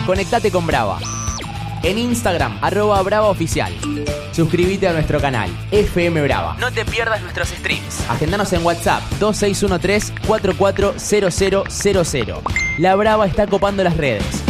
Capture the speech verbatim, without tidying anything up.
Conectate con Brava. En Instagram, arroba Brava Oficial. Suscríbete a nuestro canal, F M Brava. No te pierdas nuestros streams. Agendanos en WhatsApp, dos seis uno tres, cuatro cuatro cero cero cero cero. La Brava está copando las redes.